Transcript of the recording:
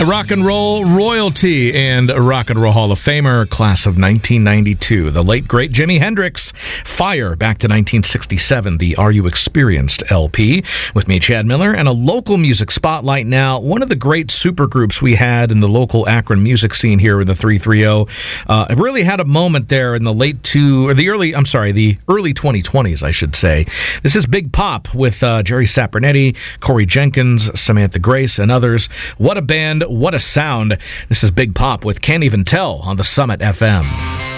Rock and roll royalty and Rock and Roll Hall of Famer, class of 1992. The late, great Jimi Hendrix. Fire, back to 1967, the Are You Experienced LP. With me, Chad Miller, and a local music spotlight now. One of the great supergroups we had in the local Akron music scene here in the 330. Really had a moment there in the early 2020s, I should say. This is Big Pop with Jerry Sapernetti, Corey Jenkins, Samantha Grace, and others. What a band, what a sound. This is Big Pop with Can't Even Tell on the Summit FM.